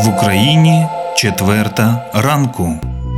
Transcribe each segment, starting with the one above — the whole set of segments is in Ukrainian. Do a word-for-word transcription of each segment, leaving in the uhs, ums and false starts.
В Україні четверта ранку.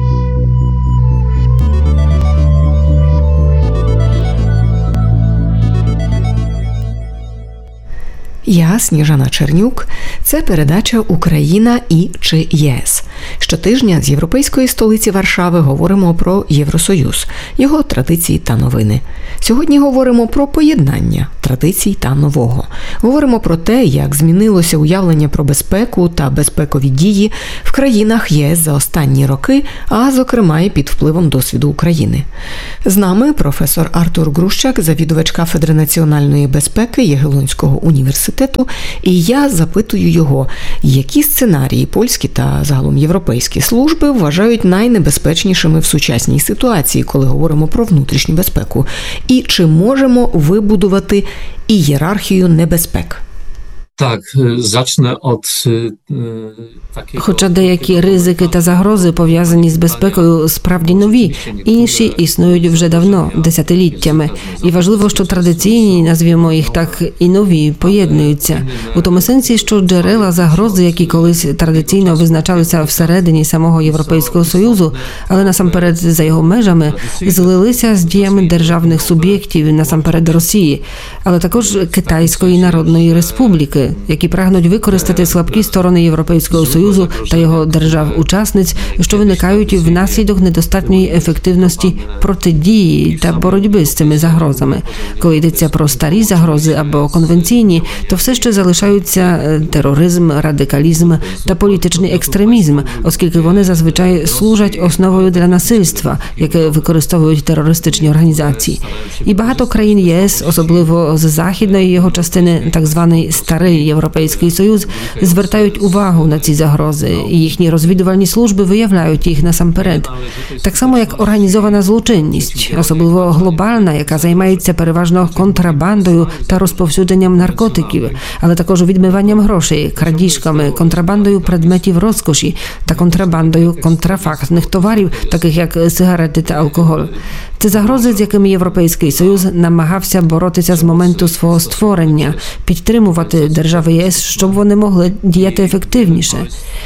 Я, Сніжана Чернюк. Це передача «Україна і чи ЄС». Щотижня з європейської столиці Варшави говоримо про Євросоюз, його традиції та новини. Сьогодні говоримо про поєднання традицій та нового. Говоримо про те, як змінилося уявлення про безпеку та безпекові дії в країнах ЄС за останні роки, а зокрема і під впливом досвіду України. З нами професор Артур Грущак, завідувач кафедри національної безпеки Ягелонського університету, і я запитую його, які сценарії польські та загалом європейські служби вважають найнебезпечнішими в сучасній ситуації, коли говоримо про внутрішню безпеку, і чи можемо вибудувати ієрархію небезпек. Так, zacznę od takiego... Хоча деякі ризики та загрози, пов'язані з безпекою, справді нові, інші існують вже давно, десятиліттями. І важливо, що традиційні, назвімо їх так, і нові поєднуються. У тому сенсі, що джерела загрози, які колись традиційно визначалися всередині самого Європейського Союзу, але насамперед за його межами, злилися з діями державних суб'єктів, насамперед Росії, але також Китайської Народної Республіки, які прагнуть використати слабкі сторони Європейського Союзу та його держав-учасниць, що виникають внаслідок недостатньої ефективності протидії та боротьби з цими загрозами. Коли йдеться про старі загрози або конвенційні, то все ще залишаються тероризм, радикалізм та політичний екстремізм, оскільки вони зазвичай служать основою для насильства, яке використовують терористичні організації. І багато країн ЄС, особливо з західної його частини, так званий старий Європейський Союз, звертають увагу на ці загрози, і їхні розвідувальні служби виявляють їх насамперед. Так само, як організована злочинність, особливо глобальна, яка займається переважно контрабандою та розповсюдженням наркотиків, але також відмиванням грошей, крадіжками, контрабандою предметів розкоші та контрабандою контрафактних товарів, таких як сигарети та алкоголь. Це загрози, з якими Європейський Союз намагався боротися з моменту свого створення, підтримувати держави ЄС, щоб вони могли діяти ефективніше.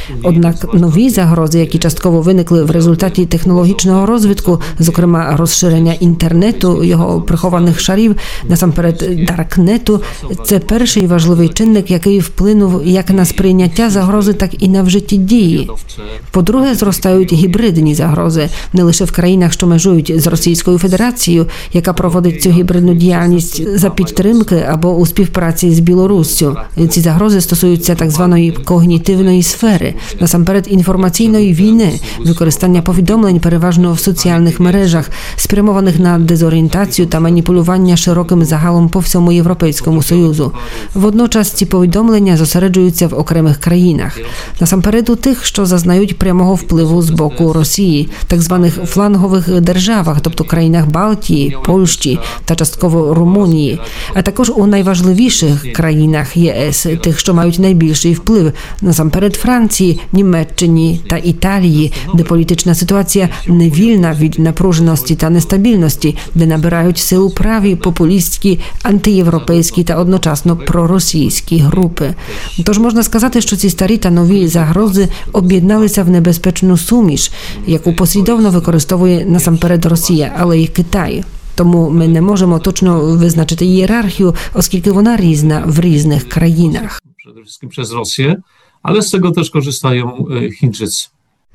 Однак нові загрози, які частково виникли в результаті технологічного розвитку, зокрема розширення інтернету, його прихованих шарів, насамперед даркнету, це перший важливий чинник, який вплинув як на сприйняття загрози, так і на вжитті дії. По-друге, зростають гібридні загрози, не лише в країнах, що межують з Російською Федерацією, яка проводить цю гібридну діяльність за підтримки або у співпраці з Білоруссю. Ці загрози стосуються так званої когнітивної сфери, насамперед інформаційної війни, використання повідомлень переважно в соціальних мережах, спрямованих на дезорієнтацію та маніпулювання широким загалом по всьому Європейському Союзу. Водночас ці повідомлення зосереджуються в окремих країнах. Насамперед у тих, що зазнають прямого впливу з боку Росії, так званих флангових державах, тобто країнах Балтії, Польщі та частково Румунії, а також у найважливіших країнах ЄС, тих, що мають найбільший вплив, насамперед Франції, Німеччині та Італії, де політична ситуація не вільна від напруженості та нестабільності, де набирають силу праві, популістські, антиєвропейські та одночасно проросійські групи. Тож можна сказати, що ці старі та нові загрози об'єдналися в небезпечну суміш, яку послідовно використовує насамперед Росія, але й Китай. Тому ми не можемо точно визначити ієрархію, оскільки вона різна в різних країнах. Przede wszystkim przez Rosję, ale z tego też korzystają Chińczycy.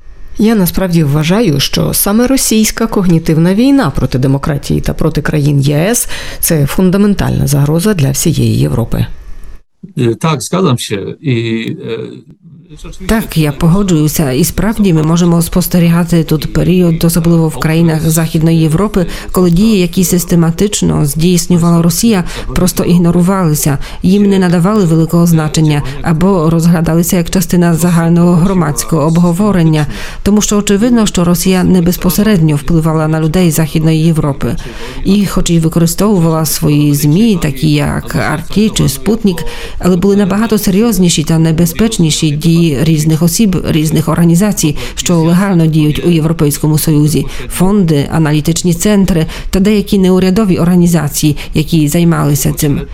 Я насправді вважаю, що саме російська когнітивна війна проти демократії та проти країн ЄС – це фундаментальна загроза для всієї Європи. Так, zgadzam się. I Так, я погоджуюся. І справді ми можемо спостерігати тут період, особливо в країнах Західної Європи, коли дії, які систематично здійснювала Росія, просто ігнорувалися, їм не надавали великого значення або розглядалися як частина загального громадського обговорення, тому що очевидно, що Росія не безпосередньо впливала на людей Західної Європи. І хоч і використовувала свої ЗМІ, такі як Арті чи Спутник, але були набагато серйозніші та небезпечніші дії різних осіб, різних організацій, що легально діють у Європейському Союзі, фонди, аналітичні центри та деякі неурядові організації, які займалися цим.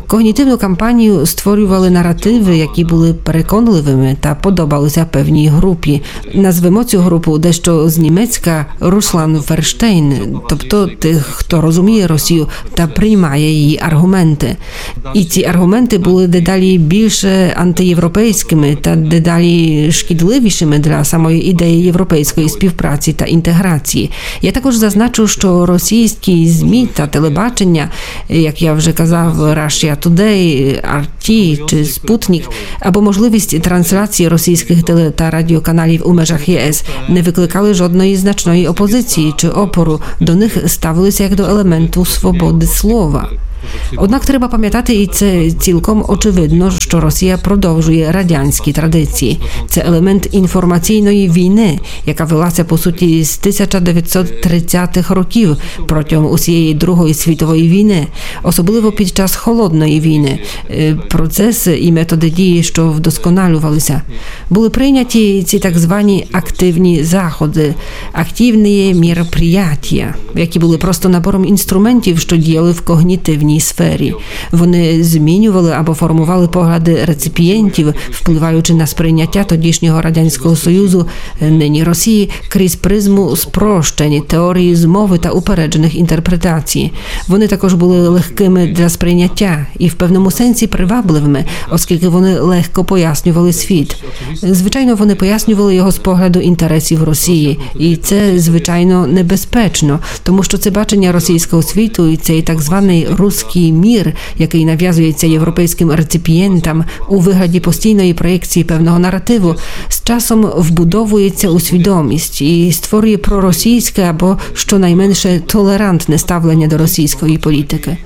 Когнітивну кампанію створювали наративи, які були переконливими та подобалися певній групі. Назвемо цю групу дещо з німецька Руслан Ферштейн, тобто тих, хто розуміє Росію та приймає її аргументи. І ці аргументи були дедалі більше антиєвропейськими та дедалі шкідливішими для самої ідеї європейської співпраці та інтеграції. Я також зазначу, що російські ЗМІ та телебачення, як я вже казав, Russia Today, ар ті чи Спутник, або можливість трансляції російських теле- та радіоканалів у межах ЄС не викликали жодної значної опозиції чи опору. До них ставилися як до елементу свободи слова. Однак треба пам'ятати, і це цілком очевидно, що Росія продовжує радянські традиції. Це елемент інформаційної війни, яка велася, по суті, з тисяча дев'ятсот тридцятих років протягом усієї Другої світової війни, особливо під час Холодної війни. Процеси і методи дії, що вдосконалювалися. Були прийняті ці так звані активні заходи, активні мероприятия, які були просто набором інструментів, що діяли в когнітивній сфері. Вони змінювали або формували погляди реципієнтів, впливаючи на сприйняття тодішнього Радянського Союзу, нині Росії, крізь призму спрощень, теорії змови та упереджених інтерпретацій. Вони також були легкими для сприйняття і в певному сенсі привабливими, оскільки вони легко пояснювали світ. Звичайно, вони пояснювали його з погляду інтересів Росії. І це, звичайно, небезпечно, тому що це бачення російського світу і цей так званий «русський мір», який нав'язується європейським реципієнтам у вигляді постійної проєкції певного наративу, з часом вбудовується у свідомість і створює проросійське або, щонайменше, толерантне ставлення до російської політики.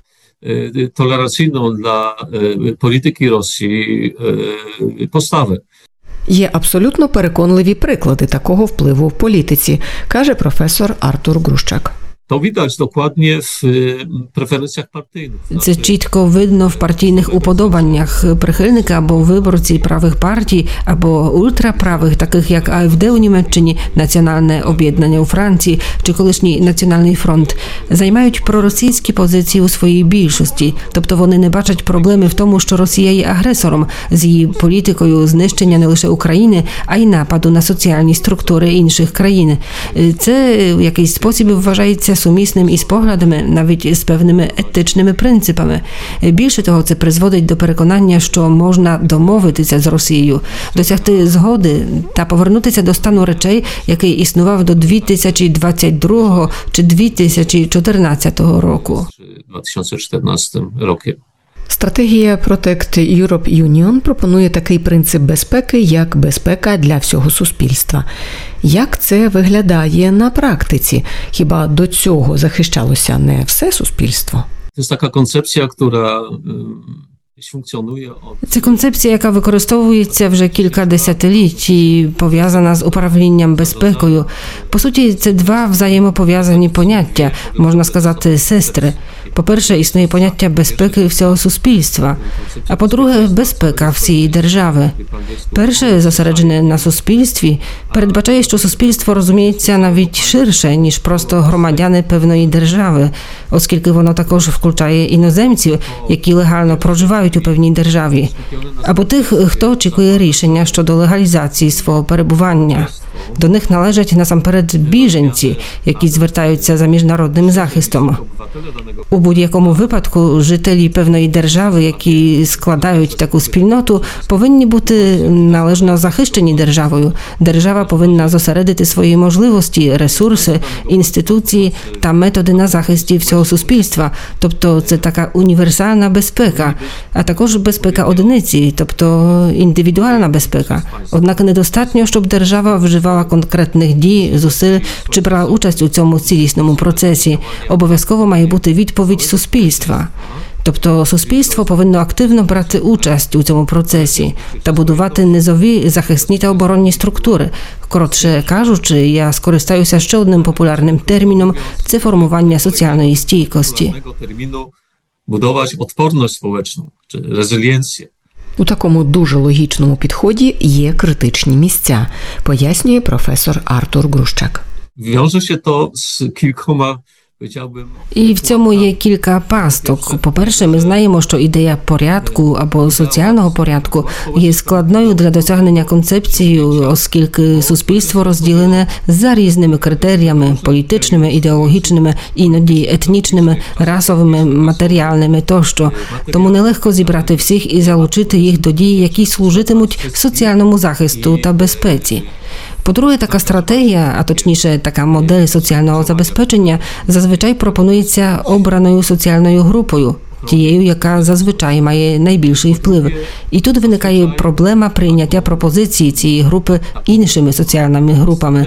Tolerancyjną dla polityki Rosji postawę. Є абсолютно переконливі приклади такого впливу в політиці, каже професор Артур Грушчак. To widać dokładnie w preferencjach partyjnych. Це чітко видно в партійних уподобаннях. Прихильники або виборці правих партій, або ультраправих, таких як АФД у Німеччині, Національне об'єднання у Франції чи колишній Національний фронт, займають проросійські позиції у своїй більшості. Тобто вони не бачать проблеми в тому, що Росія є агресором з її політикою знищення не лише України, а й нападу на соціальні структури інших країн. Це в якийсь спосіб вважається сумісним із поглядами, навіть з певними етичними принципами. Більше того, це призводить до переконання, що можна домовитися з Росією, досягти згоди та повернутися до стану речей, який існував до дві тисячі двадцять другого чи дві тисячі чотирнадцятого року. дві тисячі чотирнадцятим rokiem. Стратегія Protect Europe Union пропонує такий принцип безпеки, як безпека для всього суспільства. Як це виглядає на практиці? Хіба до цього захищалося не все суспільство? To jest taka koncepcja, która funkcjonuje od Це концепція, яка використовується вже кілька десятиліть і пов'язана з управлінням безпекою. По суті, це два взаємопов'язані поняття, можна сказати, сестри. По-перше, існує поняття безпеки всього суспільства, а по-друге, безпека всієї держави. Перше, зосереджене на суспільстві, передбачає, що суспільство розуміється навіть ширше, ніж просто громадяни певної держави, оскільки воно також включає іноземців, які легально проживають у певній державі, або тих, хто очікує рішення щодо легалізації свого перебування. До них належать насамперед біженці, які звертаються за міжнародним захистом. У будь-якому випадку жителі певної держави, які складають таку спільноту, повинні бути належно захищені державою. Держава повинна зосередити свої можливості, ресурси, інституції та методи на захисті всього суспільства. Тобто це така універсальна безпека, а також безпека одиниці, тобто індивідуальна безпека. Однак недостатньо, щоб держава вживала конкретних дій, зусиль чи брала участь у цьому цілісному процесі. Обов'язково має бути відповідь суспільства. Тобто суспільство повинно активно брати участь у цьому процесі та будувати низові захисні та оборонні структури. Коротше кажучи, я скористаюся ще одним популярним терміном – це формування соціальної стійкості. Budować odporność społeczną, czy rezyliencję. У такому дуже логічному підході є критичні місця, пояснює професор Артур Грушчак. Wiąże się to z kilkoma Powiedziałbym, І в цьому є кілька пасток. По-перше, ми знаємо, що ідея порядку або соціального порядку є складною для досягнення концепції, оскільки суспільство розділене за різними критеріями – політичними, ідеологічними, іноді етнічними, расовими, матеріальними тощо. Тому нелегко зібрати всіх і залучити їх до дій, які служитимуть соціальному захисту та безпеці. По-друге, така стратегія, а точніше така модель соціального забезпечення, зазвичай пропонується обраною соціальною групою, тією, яка зазвичай має найбільший вплив. І тут виникає проблема прийняття пропозиції цієї групи іншими соціальними групами,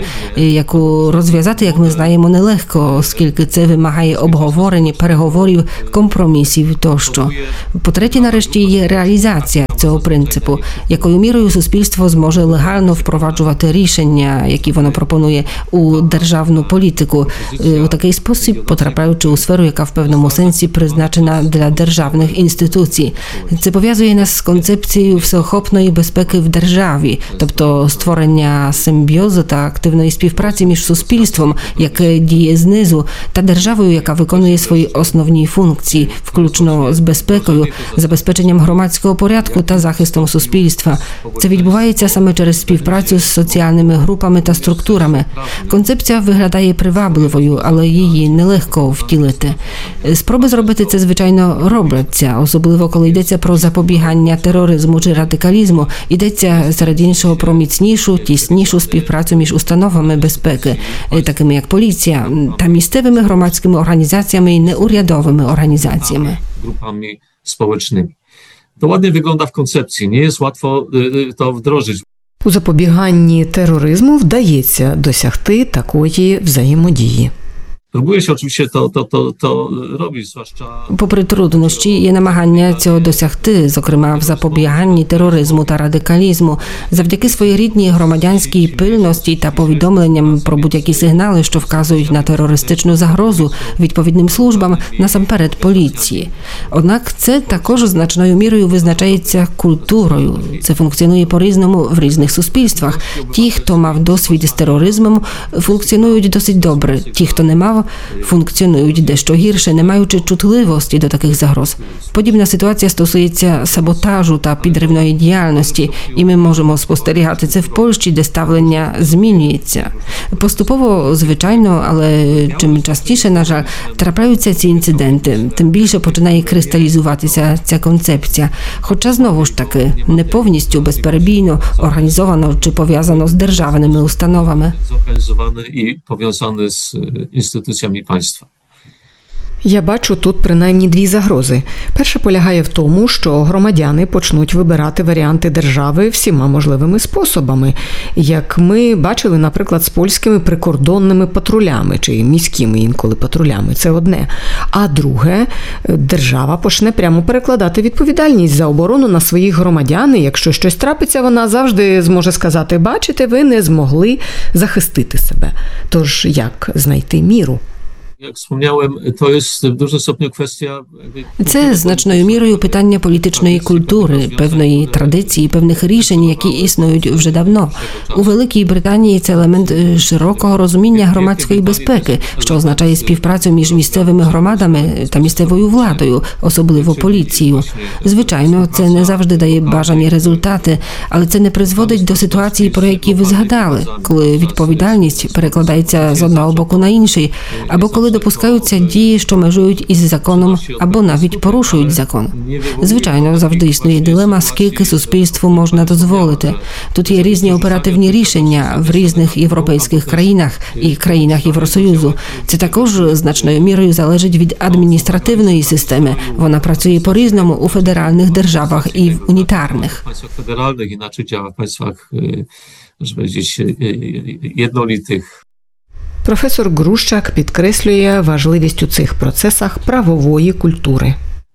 яку розв'язати, як ми знаємо, нелегко, оскільки це вимагає обговорень, переговорів, компромісів тощо. По-третє, нарешті, є реалізація цього принципу, якою мірою суспільство зможе легально впроваджувати рішення, які воно пропонує, у державну політику, у такий спосіб потрапляючи у сферу, яка в певному сенсі призначена для державних інституцій. Це пов'язує нас з концепцією всеохопної безпеки в державі, тобто створення симбіозу та активної співпраці між суспільством, яке діє знизу, та державою, яка виконує свої основні функції, включно з безпекою, забезпеченням громадського порядку та захистом суспільства. Це відбувається саме через співпрацю з соціальними групами та структурами. Концепція виглядає привабливою, але її нелегко втілити. Спроби зробити це, звичайно, робляться, особливо коли йдеться про запобігання тероризму чи радикалізму, йдеться серед іншого про міцнішу, тіснішу співпрацю між установами безпеки, такими як поліція, та місцевими громадськими організаціями і неурядовими організаціями. grupami społecznymi. To ładnie wygląda w koncepcji, nie jest łatwo y, to wdrożyć. У запобіганні тероризму вдається досягти такої взаємодії. Próbuje się oczywiście to, to, to, to robić, zwłaszcza Попри труднощі, є намагання цього досягти, зокрема в запобіганні тероризму та радикалізму, завдяки своєрідній громадянській пильності та повідомленням про будь-які сигнали, що вказують на терористичну загрозу відповідним службам, насамперед поліції. Однак це також значною мірою визначається культурою. Це функціонує по-різному в різних суспільствах. Ті, хто мав досвід з тероризмом, функціонують досить добре. Ті, хто не мав, функціонують дещо гірше, не маючи чутливості до таких загроз. Подібна ситуація стосується саботажу та підривної діяльності, і ми можемо спостерігати це в Польщі, де ставлення змінюється. Поступово, звичайно, але чим частіше, на жаль, трапляються ці інциденти, тим більше починає кристалізуватися ця концепція. Хоча, знову ж таки, не повністю безперебійно, організовано чи пов'язано з державними установами. zorganizowany i powiązany z y, instytucjami państwa. Я бачу тут принаймні дві загрози. Перша полягає в тому, що громадяни почнуть вибирати варіанти держави всіма можливими способами, як ми бачили, наприклад, з польськими прикордонними патрулями чи міськими інколи патрулями. Це одне. А друге, держава почне прямо перекладати відповідальність за оборону на своїх громадян, і якщо щось трапиться, вона завжди зможе сказати: бачите, ви не змогли захистити себе. Тож як знайти міру? Jak wspomniałem, to jest w dużym stopniu kwestia... jakby Це значною мірою питання політичної культури, певної традиції, певних рішень, які існують вже давно. У Великій Британії це елемент широкого розуміння громадської безпеки, що означає співпрацю між місцевими громадами та місцевою владою, особливо поліцією. Звичайно, це не завжди дає бажані результати, але це не призводить до ситуації, про які ви згадали, коли відповідальність перекладається з одного боку на інший, або коли допускаються дії, що межують із законом, або навіть порушують закон. Звичайно, завжди існує дилема, скільки суспільству можна дозволити. Тут є різні оперативні рішення в різних європейських країнах і країнах Євросоюзу. Це також значною мірою залежить від адміністративної системи. Вона працює по-різному у федеральних державах і в унітарних. W państwach federalnych inaczej działa w państwach, y, żeby powiedzieć, y, y, jednolitych. Професор Грущак підкреслює важливість у цих процесах правової культури.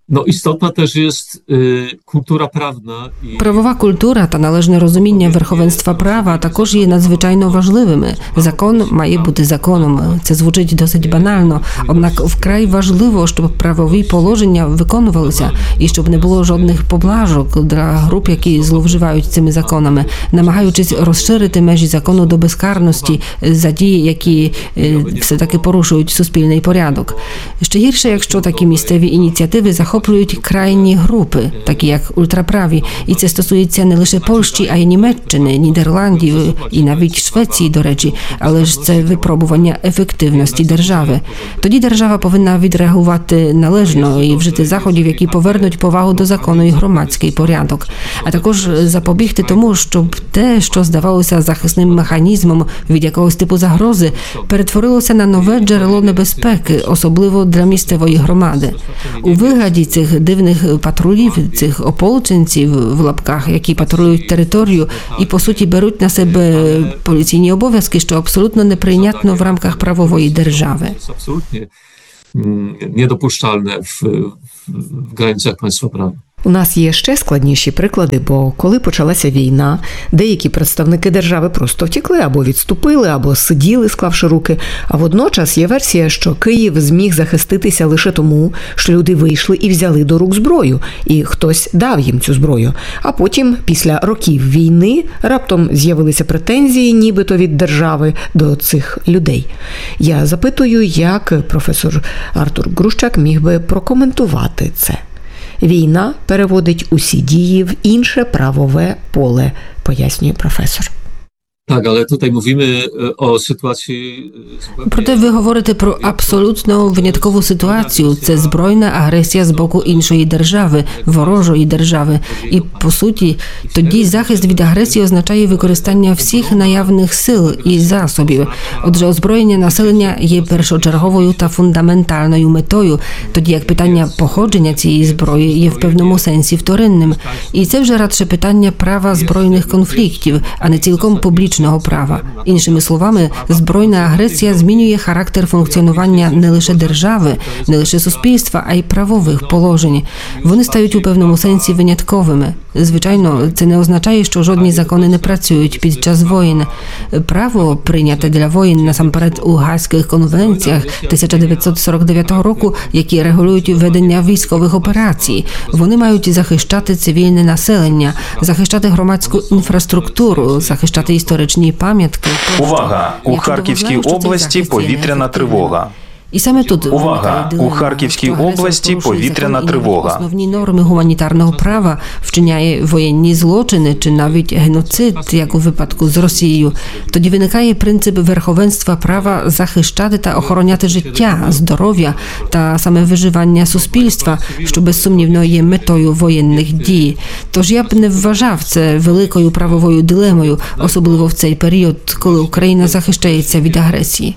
No istotna też jest y, kultura правна і Правова культура та належне розуміння верховенства права також є надзвичайно важливими. Закон має бути законом. Це звучить досить банально, однак вкрай важливо, щоб правові положення виконувалися і щоб не було жодних поблажок для груп, які зловживають цими законами, намагаючись розширити межі закону до безкарності за дії, які е, все-таки порушують суспільний порядок. Ще гірше, якщо такі місцеві ініціативи захоплюють крайні групи, такі як ультраправі, і це стосується не лише Польщі, а й Німеччини, Нідерландів і навіть Швеції, до речі, але ж це випробування ефективності держави. Тоді держава повинна відреагувати належно і вжити заходів, які повернуть повагу до закону і громадський порядок, а також запобігти тому, щоб те, що здавалося захисним механізмом від якогось типу загрози, перетворилося на нове джерело небезпеки, особливо для місцевої громади. У вигляді цих дивних патрулів, цих ополченців в лапках, які патрулюють територію і, по суті, беруть на себе поліційні обов'язки, що абсолютно неприйнятно в рамках правової держави. jest absolutnie mm, niedopuszczalne w, w, w granicach państwa prawa. У нас є ще складніші приклади, бо коли почалася війна, деякі представники держави просто втекли або відступили, або сиділи, склавши руки. А водночас є версія, що Київ зміг захиститися лише тому, що люди вийшли і взяли до рук зброю, і хтось дав їм цю зброю. А потім, після років війни, раптом з'явилися претензії нібито від держави до цих людей. Я запитую, як професор Артур Грушчак міг би прокоментувати це. Війна переводить усі дії в інше правове поле, пояснює професор. Tak, ale tutaj mówimy e, o sytuacji e, Проте ви говорите про абсолютно виняткову ситуацію. Це збройна агресія з боку іншої держави, ворожої держави. І, по суті, тоді захист від агресії означає використання всіх наявних сил і засобів. Отже, озброєння населення є першочерговою та фундаментальною метою, тоді як питання походження цієї зброї є в певному сенсі вторинним. І це вже радше питання права збройних конфліктів, а не цілком публічного права. Іншими словами, збройна агресія змінює характер функціонування не лише держави, не лише суспільства, а й правових положень. Вони стають у певному сенсі винятковими. Звичайно, це не означає, що жодні закони не працюють під час воєн. Право, прийняте для воєн насамперед у Гаазьких конвенціях тисяча дев'ятсот сорок дев'ятого року, які регулюють ведення військових операцій, вони мають захищати цивільне населення, захищати громадську інфраструктуру, захищати історичні пам'ятки. Увага! У Харківській області повітряна тривога. І саме тут Увага! виникає дилема, У Харківській хто агресор області порушує повітряна закон і тривога. Основні норми гуманітарного права, вчиняє воєнні злочини чи навіть геноцид, як у випадку з Росією. Тоді виникає принцип верховенства права захищати та охороняти життя, здоров'я та саме виживання суспільства, що безсумнівно є метою воєнних дій. Тож я б не вважав це великою правовою дилемою, особливо в цей період, коли Україна захищається від агресії.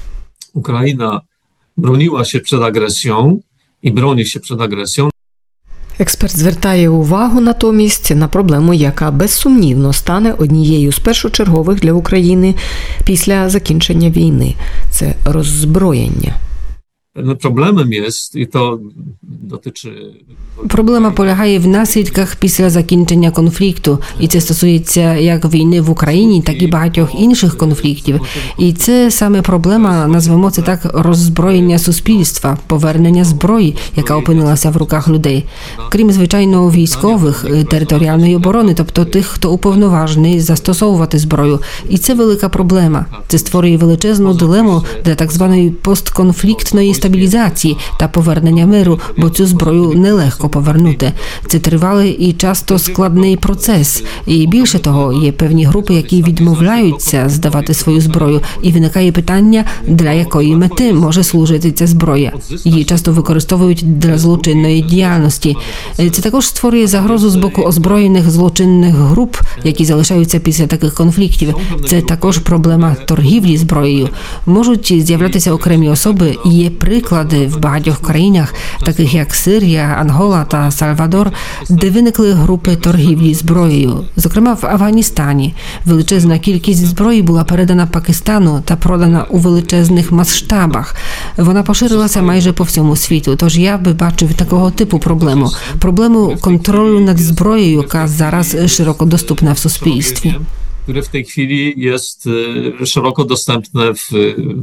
Ukraina broniła się przed agresją i broni się przed agresją. Експерт звертає увагу натомість на проблему, яка безсумнівно стане однією з першочергових для України після закінчення війни. Це роззброєння. No, problemem jest, i to dotyczy Проблема полягає в наслідках після закінчення конфлікту, і це стосується як війни в Україні, так і багатьох інших конфліктів. І це саме проблема, назвемо це так, роззброєння суспільства, повернення зброї, яка опинилася в руках людей. Крім, звичайно, військових, територіальної оборони, тобто тих, хто уповноважений застосовувати зброю. І це велика проблема. Це створює величезну дилему для так званої постконфліктної стабілізації та повернення миру, бо цю зброю нелегко повернути. Це тривалий і часто складний процес. І більше того, є певні групи, які відмовляються здавати свою зброю. І виникає питання, для якої мети може служити ця зброя. Її часто використовують для злочинної діяльності. Це також створює загрозу з боку озброєних злочинних груп, які залишаються після таких конфліктів. Це також проблема торгівлі зброєю. Можуть з'являтися окремі особи, і є приклади в багатьох країнах, таких як Сирія, Ангола та Сальвадор, де виникли групи торгівлі зброєю. Зокрема, в Афганістані величезна кількість зброї була передана Пакистану та продана у величезних масштабах. Вона поширилася майже по всьому світу. Тож я би бачив такого типу проблему. Проблему контролю над зброєю, яка зараз широко доступна в суспільстві. które w tej chwili jest e, szeroko dostępne w,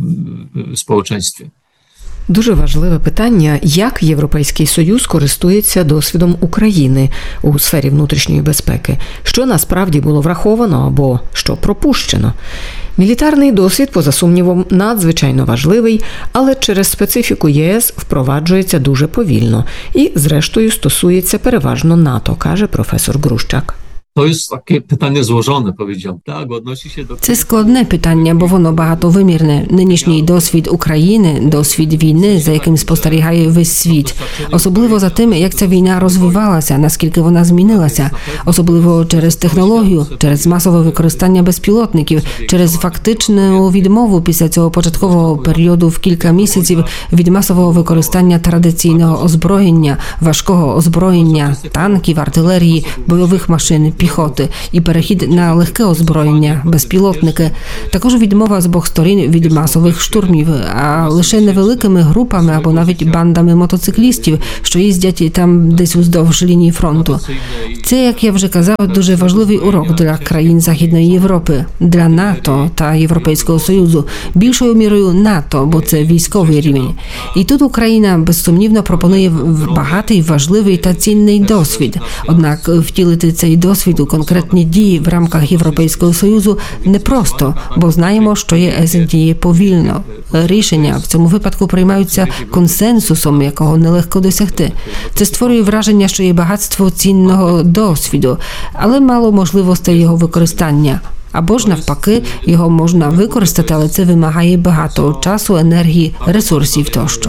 w społeczeństwie. Дуже важливе питання, як Європейський Союз користується досвідом України у сфері внутрішньої безпеки, що насправді було враховано або що пропущено. Мілітарний досвід, поза сумнівом, надзвичайно важливий, але через специфіку ЄС впроваджується дуже повільно і, зрештою, стосується переважно НАТО, каже професор Грушчак. To jest takie pytanie złożone, powiedziałbym. Tak, odnosi się do... Це складне питання, бо воно багатовимірне. Нинішній досвід України, досвід війни, за яким спостерігає весь світ. Особливо за тим, як ця війна розвивалася, наскільки вона змінилася. Особливо через технологію, через масове використання безпілотників, через фактичну відмову після цього початкового періоду в кілька місяців від масового використання традиційного озброєння, важкого озброєння, танків, артилерії, бойових машин, піхоти і перехід на легке озброєння, безпілотники. Також відмова з обох сторін від масових штурмів, а лише невеликими групами або навіть бандами мотоциклістів, що їздять там десь уздовж лінії фронту. Це, як я вже казав, дуже важливий урок для країн Західної Європи, для НАТО та Європейського Союзу. Більшою мірою НАТО, бо це військовий рівень. І тут Україна, безсумнівно, пропонує багатий, важливий та цінний досвід. Однак втілити цей досвід у конкретні дії в рамках Європейського Союзу непросто, бо знаємо, що ЄС діє повільно. Рішення в цьому випадку приймаються консенсусом, якого нелегко досягти. Це створює враження, що є багатство цінного досвіду, але мало можливостей його використання. Або ж навпаки, його можна використати, але це вимагає багато часу, енергії, ресурсів тощо.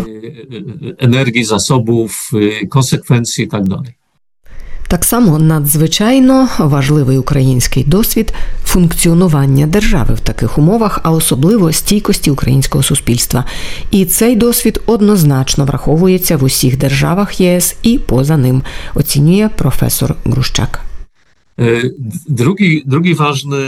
Енергії, засобів, консеквенцій і так далі. Так само надзвичайно важливий український досвід функціонування держави в таких умовах, а особливо стійкості українського суспільства. І цей досвід однозначно враховується в усіх державах ЄС і поза ним, оцінює професор Грушчак. Другий, другий важний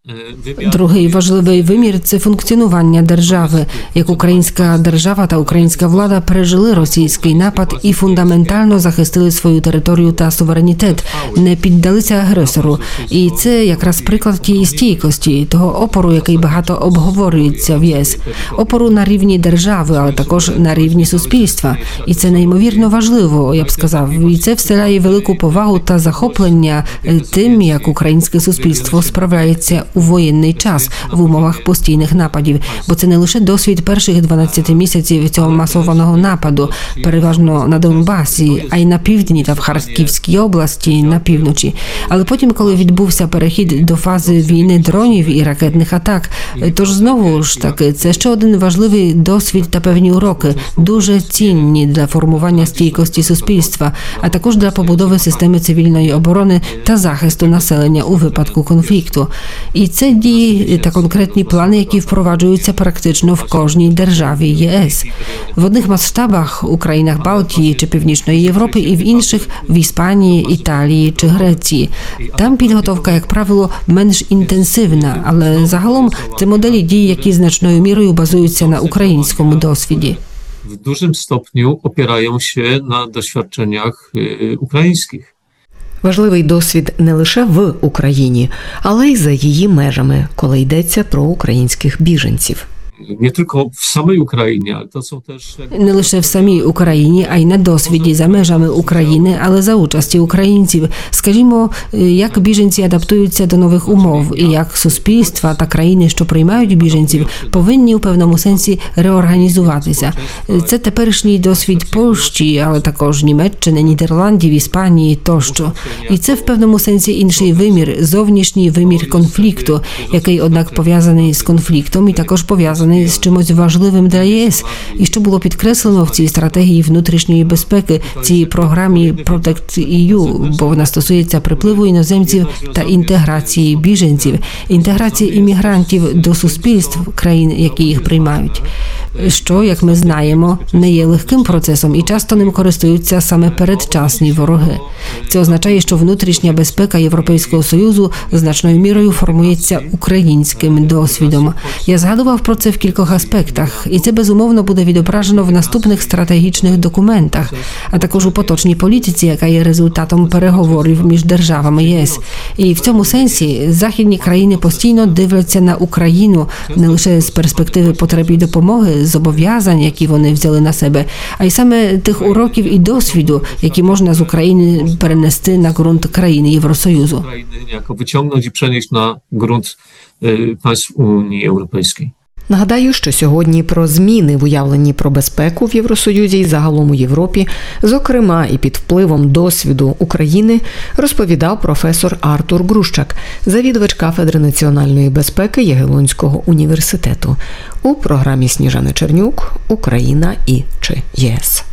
Другий важливий вимір – це функціонування держави. Як українська держава та українська влада пережили російський напад і фундаментально захистили свою територію та суверенітет, не піддалися агресору. І це якраз приклад тієї стійкості, того опору, який багато обговорюється в ЄС. Опору на рівні держави, але також на рівні суспільства. І це неймовірно важливо, я б сказав. І це вселяє велику повагу та захоплення тим, як українське суспільство справляється у воєнний час в умовах постійних нападів, бо це не лише досвід перших дванадцяти місяців цього масованого нападу, переважно на Донбасі, а й на півдні та в Харківській області, на півночі. Але потім, коли відбувся перехід до фази війни дронів і ракетних атак, тож знову ж таки, це ще один важливий досвід та певні уроки, дуже цінні для формування стійкості суспільства, а також для побудови системи цивільної оборони та захисту населення у випадку конфлікту. І це дії та конкретні плани, які впроваджуються практично в кожній державі ЄС. В одних масштабах у країнах Балтії чи Північної Європи і в інших в Іспанії, Італії чи Греції. Там підготовка, як правило, менш інтенсивна, але загалом це моделі дій, які значною мірою базуються на українському досвіді. В dużym stopniu opierają się na doświadczeniach ukraińskich. Важливий досвід не лише в Україні, але й за її межами, коли йдеться про українських біженців. Nie tylko w samej Ukrainie, ale to są też... Не лише в самій Україні, а й на досвіді за межами України, але за участі українців. Скажімо, як біженці адаптуються до нових умов, і як суспільства та країни, що приймають біженців, повинні у певному сенсі реорганізуватися. Це теперішній досвід Польщі, але також Німеччини, Нідерландів, Іспанії тощо. І це в певному сенсі інший вимір, зовнішній вимір конфлікту, який, однак, пов'язаний з конфліктом і також пов'язаний з чимось важливим для ЄС, і що було підкреслено в цій стратегії внутрішньої безпеки, цій програмі Protect і ю, бо вона стосується припливу іноземців та інтеграції біженців, інтеграції іммігрантів до суспільств країн, які їх приймають. що, як ми знаємо, не є легким процесом і часто ним користуються саме передчасні вороги. Це означає, що внутрішня безпека Європейського Союзу значною мірою формується українським досвідом. Я згадував про це в кількох аспектах, і це безумовно буде відображено в наступних стратегічних документах, а також у поточній політиці, яка є результатом переговорів між державами ЄС. І в цьому сенсі західні країни постійно дивляться на Україну не лише з перспективи потреб і допомоги, зобов'язань, які вони взяли на себе, а й саме тих уроків і досвіду, які можна з України перенести на ґрунт країни Євросоюзу. Ukrainy niejako wyciągnąć i przenieść na grunt y, państw Unii Europejskiej. Нагадаю, що сьогодні про зміни в уявленні про безпеку в Євросоюзі і загалом у Європі, зокрема і під впливом досвіду України, розповідав професор Артур Грушчак, завідувач кафедри національної безпеки Ягелонського університету у програмі Сніжани Чернюк «Україна і чи ЄС».